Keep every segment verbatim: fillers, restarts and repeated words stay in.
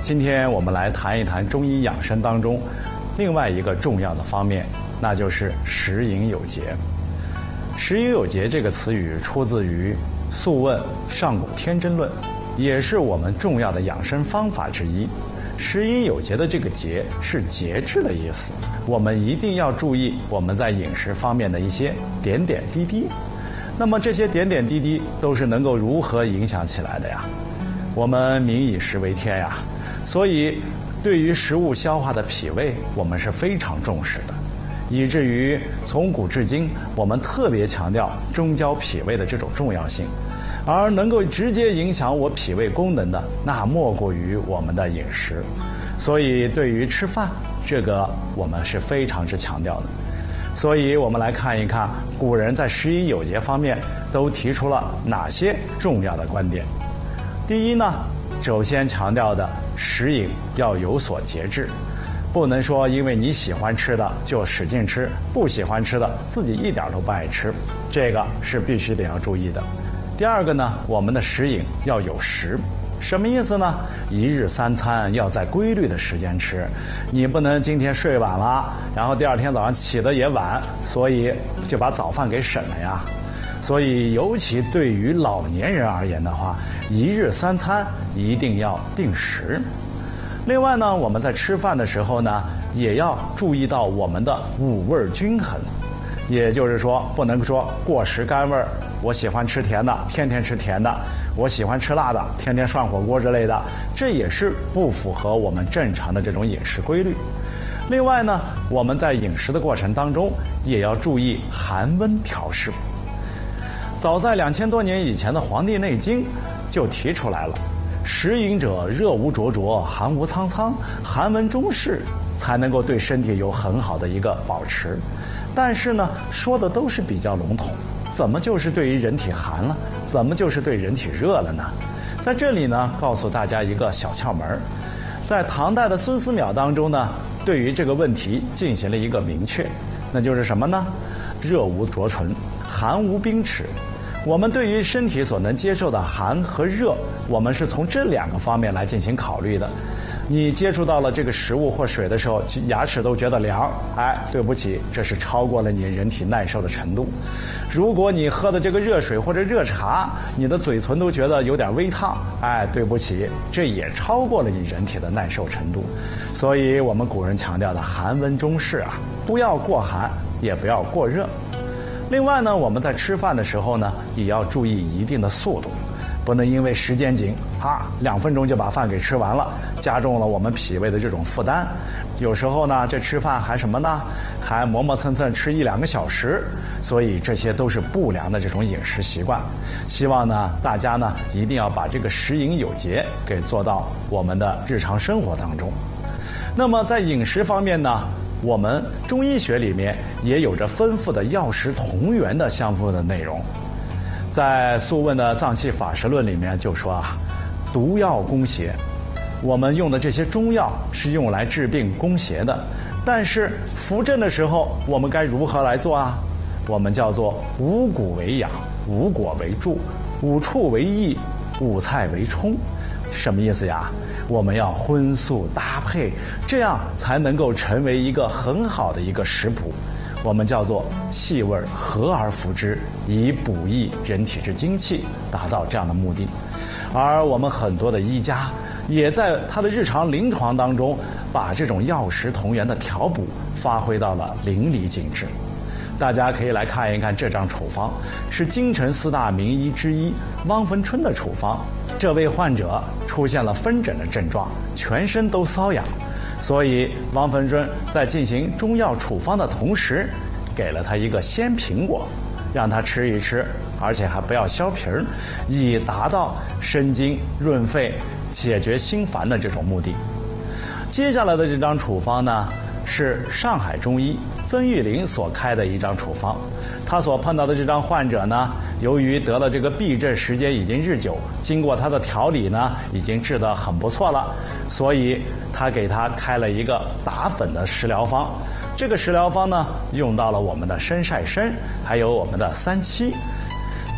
今天我们来谈一谈中医养生当中另外一个重要的方面，那就是食饮有节。食饮有节这个词语出自于《素问·上古天真论》，也是我们重要的养生方法之一。食饮有节的这个节是节制的意思，我们一定要注意我们在饮食方面的一些点点滴滴。那么这些点点滴滴都是能够如何影响起来的呀？我们民以食为天呀，所以对于食物消化的脾胃，我们是非常重视的，以至于从古至今，我们特别强调中焦脾胃的这种重要性。而能够直接影响我脾胃功能的，那莫过于我们的饮食。所以对于吃饭，这个我们是非常之强调的。所以我们来看一看古人在食饮有节方面都提出了哪些重要的观点。第一呢，首先强调的食饮要有所节制，不能说因为你喜欢吃的就使劲吃，不喜欢吃的自己一点都不爱吃，这个是必须得要注意的。第二个呢，我们的食饮要有时，什么意思呢？一日三餐要在规律的时间吃，你不能今天睡晚了，然后第二天早上起得也晚，所以就把早饭给省了呀。所以尤其对于老年人而言的话，一日三餐一定要定时。另外呢，我们在吃饭的时候呢，也要注意到我们的五味均衡，也就是说不能说过食甘味儿，我喜欢吃甜的，天天吃甜的；我喜欢吃辣的，天天涮火锅之类的，这也是不符合我们正常的这种饮食规律。另外呢，我们在饮食的过程当中也要注意寒温调适。早在两千多年以前的《黄帝内经》就提出来了，食饮者热无灼灼，寒无苍苍，寒温中适，才能够对身体有很好的一个保持。但是呢，说的都是比较笼统，怎么就是对于人体寒了？怎么就是对人体热了呢？在这里呢，告诉大家一个小窍门，在唐代的孙思邈当中呢，对于这个问题进行了一个明确，那就是什么呢？热无灼唇，寒无冰齿。我们对于身体所能接受的寒和热，我们是从这两个方面来进行考虑的。你接触到了这个食物或水的时候，牙齿都觉得凉，哎，对不起，这是超过了你人体耐受的程度。如果你喝的这个热水或者热茶，你的嘴唇都觉得有点微烫，哎，对不起，这也超过了你人体的耐受程度。所以我们古人强调的寒温中适啊，不要过寒，也不要过热。另外呢，我们在吃饭的时候呢，也要注意一定的速度，不能因为时间紧，哈，两分钟就把饭给吃完了，加重了我们脾胃的这种负担。有时候呢，这吃饭还什么呢？还磨磨蹭蹭吃一两个小时，所以这些都是不良的这种饮食习惯。希望呢，大家呢一定要把这个食饮有节给做到我们的日常生活当中。那么在饮食方面呢，我们中医学里面也有着丰富的药食同源的相互的内容。在《素问》的《脏器法实论》里面就说啊，毒药攻邪。我们用的这些中药是用来治病攻邪的，但是扶正的时候，我们该如何来做啊？我们叫做五谷为养，五果为助，五畜为益，五菜为充。什么意思呀？我们要荤素搭配，这样才能够成为一个很好的一个食谱。我们叫做气味和而服之，以补益人体之精气，达到这样的目的。而我们很多的医家也在他的日常临床当中，把这种药食同源的调补发挥到了淋漓尽致。大家可以来看一看这张处方，是京城四大名医之一汪逢春的处方。这位患者出现了风疹的症状，全身都瘙痒，所以汪逢春在进行中药处方的同时，给了他一个鲜苹果，让他吃一吃，而且还不要削皮儿，以达到生津润肺、解决心烦的这种目的。接下来的这张处方呢，是上海中医曾玉林所开的一张处方。他所碰到的这张患者呢，由于得了这个痹症时间已经日久，经过他的调理呢，已经治得很不错了，所以他给他开了一个打粉的食疗方。这个食疗方呢，用到了我们的生晒参，还有我们的三七。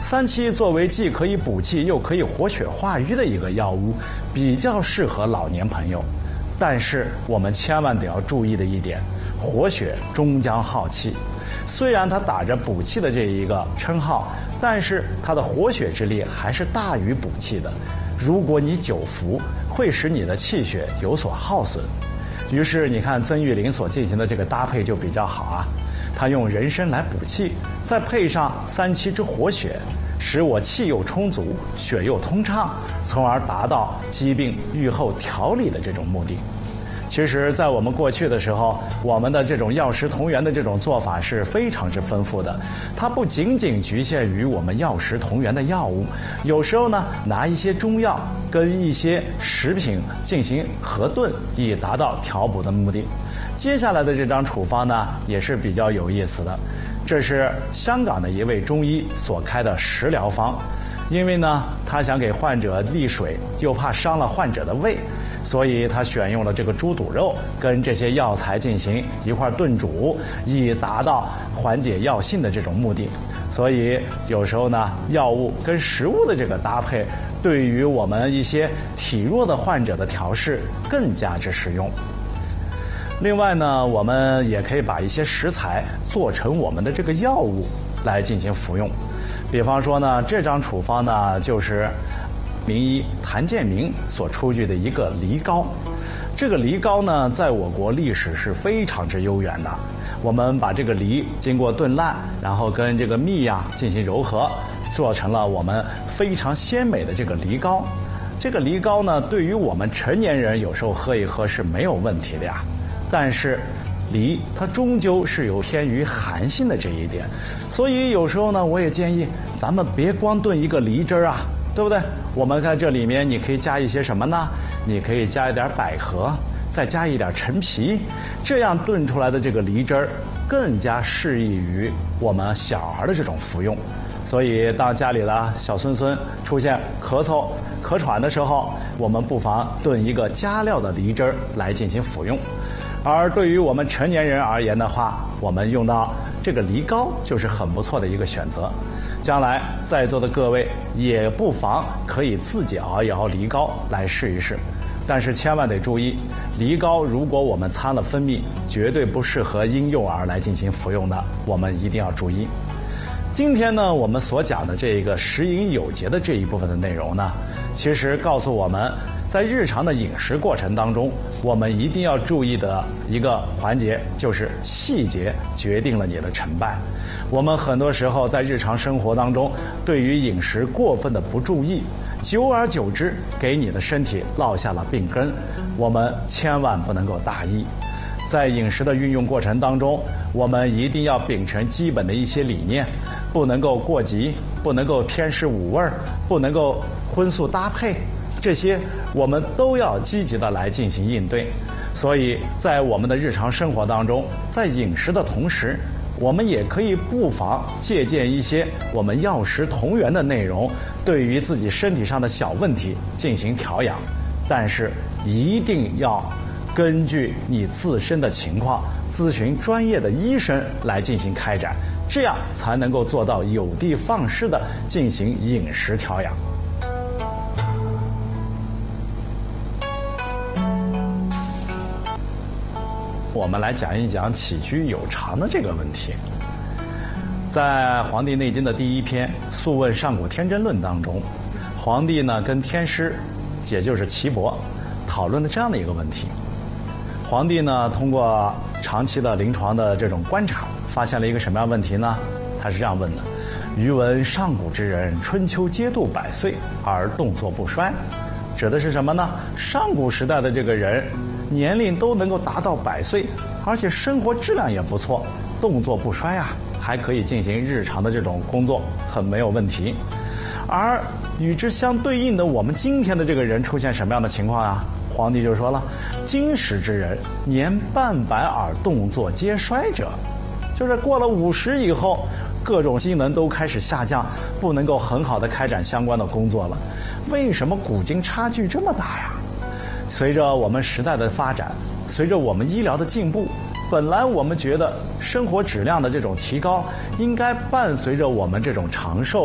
三七作为既可以补气又可以活血化瘀的一个药物，比较适合老年朋友。但是我们千万得要注意的一点，活血终将耗气。虽然它打着补气的这一个称号，但是它的活血之力还是大于补气的。如果你久服，会使你的气血有所耗损。于是你看曾玉林所进行的这个搭配就比较好啊，他用人参来补气，再配上三七之活血，使我气又充足，血又通畅，从而达到疾病愈后调理的这种目的。其实在我们过去的时候，我们的这种药食同源的这种做法是非常之丰富的，它不仅仅局限于我们药食同源的药物，有时候呢拿一些中药跟一些食品进行合炖，以达到调补的目的。接下来的这张处方呢也是比较有意思的，这是香港的一位中医所开的食疗方。因为呢他想给患者利水，又怕伤了患者的胃，所以他选用了这个猪肚肉跟这些药材进行一块炖煮，以达到缓解药性的这种目的。所以有时候呢药物跟食物的这个搭配，对于我们一些体弱的患者的调试更加之实用。另外呢，我们也可以把一些食材做成我们的这个药物来进行服用。比方说呢，这张处方呢就是名医谭建明所出具的一个梨膏。这个梨膏呢，在我国历史是非常之悠远的。我们把这个梨经过炖烂，然后跟这个蜜呀、啊、进行揉合，做成了我们非常鲜美的这个梨膏。这个梨膏呢，对于我们成年人有时候喝一喝是没有问题的呀。但是梨它终究是有偏于寒性的这一点，所以有时候呢，我也建议咱们别光炖一个梨汁儿啊，对不对？我们看这里面你可以加一些什么呢？你可以加一点百合，再加一点陈皮，这样炖出来的这个梨汁儿更加适宜于我们小孩的这种服用。所以当家里的小孙孙出现咳嗽咳喘的时候，我们不妨炖一个加料的梨汁儿来进行服用。而对于我们成年人而言的话，我们用到这个梨膏就是很不错的一个选择。将来在座的各位也不妨可以自己熬一熬梨膏来试一试。但是千万得注意，梨膏如果我们掺了蜂蜜，绝对不适合婴幼儿来进行服用的，我们一定要注意。今天呢，我们所讲的这个食饮有节的这一部分的内容呢，其实告诉我们，在日常的饮食过程当中，我们一定要注意的一个环节就是细节决定了你的成败。我们很多时候在日常生活当中，对于饮食过分的不注意，久而久之给你的身体落下了病根。我们千万不能够大意。在饮食的运用过程当中，我们一定要秉承基本的一些理念，不能够过急，不能够偏食五味，不能够荤素搭配，这些我们都要积极的来进行应对。所以在我们的日常生活当中，在饮食的同时，我们也可以不妨借鉴一些我们药食同源的内容，对于自己身体上的小问题进行调养。但是一定要根据你自身的情况，咨询专业的医生来进行开展，这样才能够做到有的放矢的进行饮食调养。我们来讲一讲起居有常的这个问题。在《黄帝内经》的第一篇《素问·上古天真论》当中，黄帝呢跟天师，也就是岐伯，讨论了这样的一个问题。黄帝呢通过长期的临床的这种观察，发现了一个什么样的问题呢？他是这样问的：余闻上古之人，春秋皆度百岁，而动作不衰。指的是什么呢？上古时代的这个人年龄都能够达到百岁，而且生活质量也不错，动作不衰啊，还可以进行日常的这种工作，很没有问题。而与之相对应的，我们今天的这个人出现什么样的情况啊？皇帝就说了：今时之人，年半百而动作皆衰者，就是过了五十以后，各种机能都开始下降，不能够很好的开展相关的工作了。为什么古今差距这么大呀？随着我们时代的发展，随着我们医疗的进步，本来我们觉得生活质量的这种提高，应该伴随着我们这种长寿啊，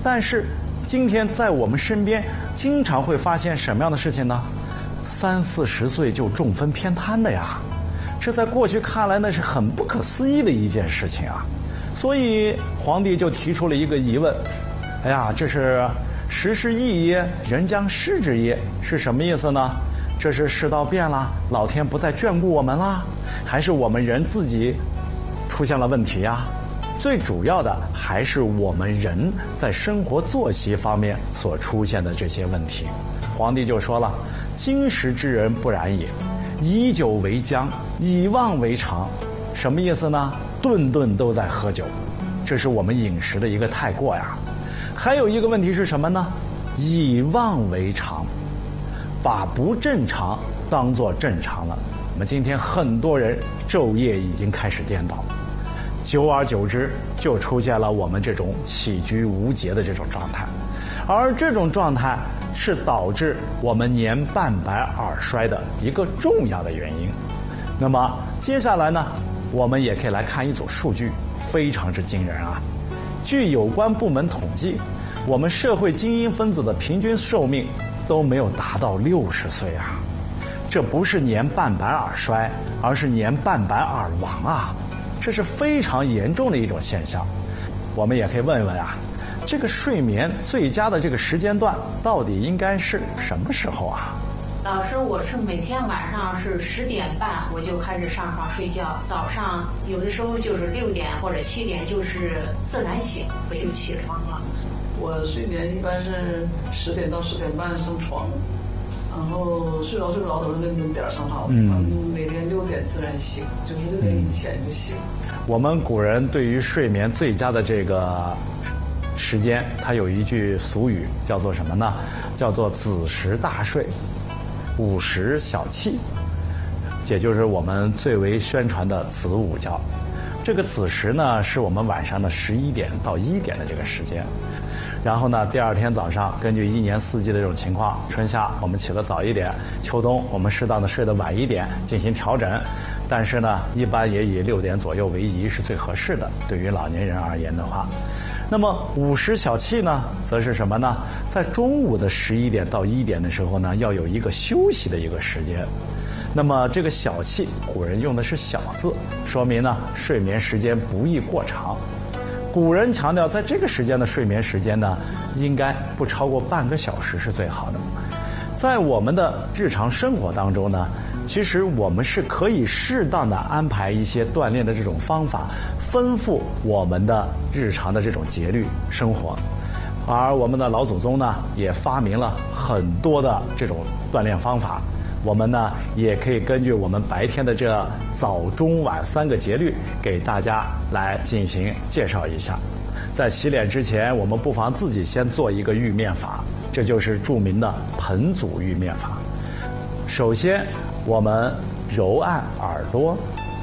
但是今天在我们身边经常会发现什么样的事情呢？三四十岁就中风偏瘫的呀，这在过去看来那是很不可思议的一件事情啊。所以皇帝就提出了一个疑问，哎呀，这是时势异也，人将失之也，是什么意思呢？这是世道变了，老天不再眷顾我们啦，还是我们人自己出现了问题呀？最主要的还是我们人在生活作息方面所出现的这些问题。皇帝就说了，今时之人不然也，以酒为浆，以妄为常。什么意思呢？顿顿都在喝酒，这是我们饮食的一个太过呀。还有一个问题是什么呢？以妄为常，把不正常当作正常了。我们今天很多人昼夜已经开始颠倒，久而久之就出现了我们这种起居无节的这种状态，而这种状态是导致我们年半白耳衰的一个重要的原因。那么接下来呢，我们也可以来看一组数据，非常之惊人啊。据有关部门统计，我们社会精英分子的平均寿命都没有达到六十岁啊。这不是年半白耳衰，而是年半白耳亡啊，这是非常严重的一种现象。我们也可以问一问啊，这个睡眠最佳的这个时间段到底应该是什么时候啊？ 老师，我是每天晚上是十点半我就开始上床睡觉，早上有的时候就是六点或者七点就是自然醒，我就起床了。 我睡眠一般是十点到十点半上床，然后睡着睡着都是那么点上床。嗯，每天六点自然醒，就是六点以前就醒。 我们古人对于睡眠最佳的这个时间，它有一句俗语叫做什么呢？叫做子时大睡，午时小憩，也就是我们最为宣传的子午觉。这个子时呢，是我们晚上的十一点到一点的这个时间。然后呢，第二天早上根据一年四季的这种情况，春夏我们起得早一点，秋冬我们适当的睡得晚一点进行调整。但是呢，一般也以六点左右为宜是最合适的，对于老年人而言的话。那么午时小憩呢，则是什么呢？在中午的十一点到一点的时候呢，要有一个休息的一个时间。那么这个小憩，古人用的是小字，说明呢睡眠时间不宜过长。古人强调，在这个时间的睡眠时间呢，应该不超过半个小时是最好的。在我们的日常生活当中呢，其实我们是可以适当的安排一些锻炼的这种方法，丰富我们的日常的这种节律生活。而我们的老祖宗呢，也发明了很多的这种锻炼方法。我们呢，也可以根据我们白天的这早中晚三个节律，给大家来进行介绍一下。在洗脸之前，我们不妨自己先做一个浴面法，这就是著名的盆祖浴面法。首先，我们揉按耳朵，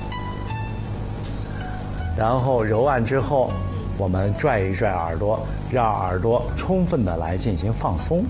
然后揉按之后，我们拽一拽耳朵，让耳朵充分的来进行放松。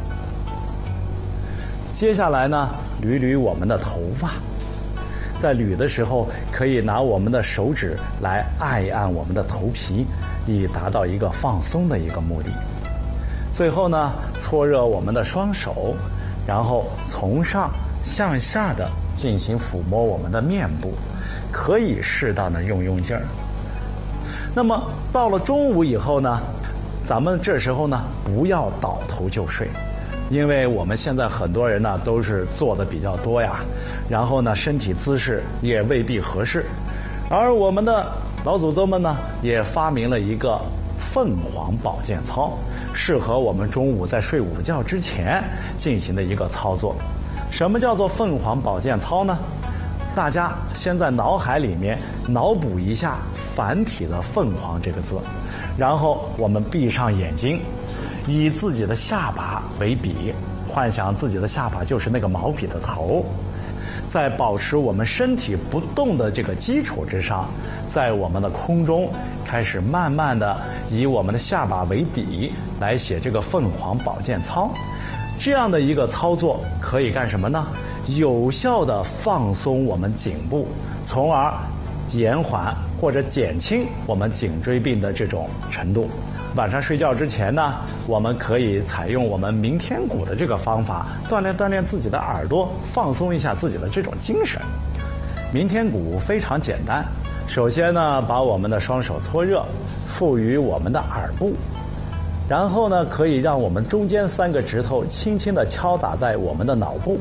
接下来呢，捋捋我们的头发，在捋的时候可以拿我们的手指来按一按我们的头皮，以达到一个放松的一个目的。最后呢，搓热我们的双手，然后从上向下的进行抚摸我们的面部，可以适当的用用劲儿。那么到了中午以后呢，咱们这时候呢不要倒头就睡，因为我们现在很多人呢都是坐的比较多呀，然后呢身体姿势也未必合适。而我们的老祖宗们呢也发明了一个凤凰保健操，适合我们中午在睡午觉之前进行的一个操作。什么叫做凤凰保健操呢？大家先在脑海里面脑补一下繁体的凤凰这个字，然后我们闭上眼睛，以自己的下巴为笔，幻想自己的下巴就是那个毛笔的头，在保持我们身体不动的这个基础之上，在我们的空中开始慢慢的以我们的下巴为笔来写这个凤凰保健操。这样的一个操作可以干什么呢？有效的放松我们颈部，从而延缓或者减轻我们颈椎病的这种程度。 晚上睡觉之前呢，我们可以采用我们鸣天鼓的这个方法，锻炼锻炼自己的耳朵，放松一下自己的这种精神。鸣天鼓非常简单，首先呢，把我们的双手搓热，附于我们的耳部，然后呢，可以让我们中间三个指头轻轻地敲打在我们的脑部。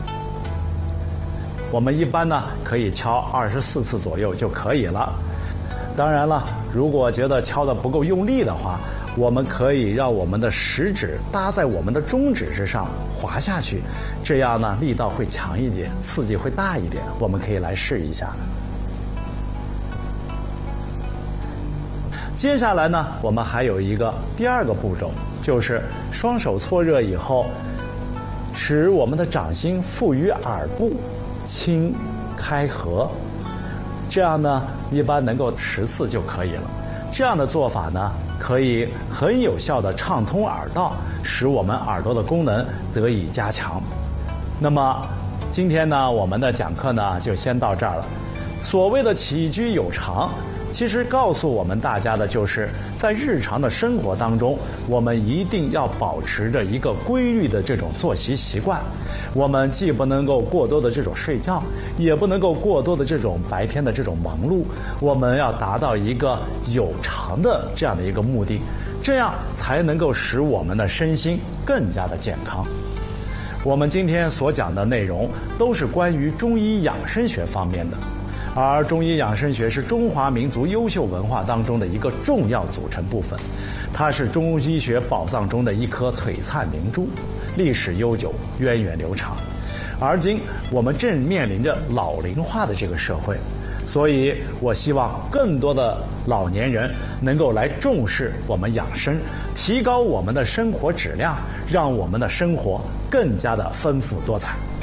我们一般呢，可以敲二十四次左右就可以了。当然了，如果觉得敲得不够用力的话，我们可以让我们的食指搭在我们的中指之上滑下去，这样呢力道会强一点，刺激会大一点。我们可以来试一下。接下来呢，我们还有一个第二个步骤，就是双手搓热以后，使我们的掌心附于耳部，轻开合。这样呢，一般能够十次就可以了。这样的做法呢，可以很有效地畅通耳道，使我们耳朵的功能得以加强。那么，今天呢，我们的讲课呢就先到这儿了。所谓的起居有常，其实告诉我们大家的就是，在日常的生活当中，我们一定要保持着一个规律的这种作息习惯。我们既不能够过多的这种睡觉，也不能够过多的这种白天的这种忙碌，我们要达到一个有常的这样的一个目的，这样才能够使我们的身心更加的健康。我们今天所讲的内容都是关于中医养生学方面的，而中医养生学是中华民族优秀文化当中的一个重要组成部分，它是中医学宝藏中的一颗璀璨明珠，历史悠久，源远流长。而今我们正面临着老龄化的这个社会，所以我希望更多的老年人能够来重视我们养生，提高我们的生活质量，让我们的生活更加的丰富多彩。